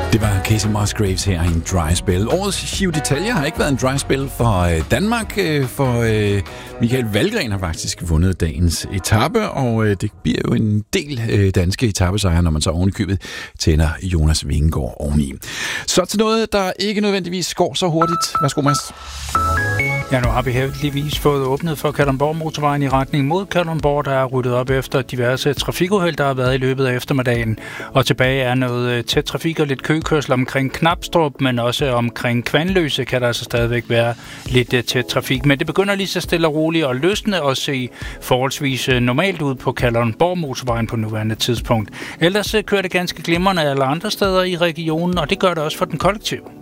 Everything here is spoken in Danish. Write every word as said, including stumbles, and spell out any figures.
Det var Casey Musgraves her i en dry spell. Årets Giro d'Italia har ikke været en dry spell for Danmark, for Michael Valgren har faktisk vundet dagens etape, og det bliver jo en del danske etapesejre, når man så ovenikøbet tænder Jonas Vingegaard oveni. Så til noget, der ikke nødvendigvis går så hurtigt. Værsgo, Mads. Ja, nu har vi heldigvis fået åbnet for Kalundborg-motorvejen i retning mod Kalundborg, der er ryddet op efter diverse trafikuheld, der har været i løbet af eftermiddagen. Og tilbage er noget tæt trafik og lidt køkørsel omkring Knabstrup, men også omkring Kvanløse kan der altså stadigvæk være lidt tæt trafik. Men det begynder lige så stille og roligt at løsne og se forholdsvis normalt ud på Kalundborg-motorvejen på nuværende tidspunkt. Ellers kører det ganske glimrende alle andre steder i regionen, og det gør det også for den kollektive.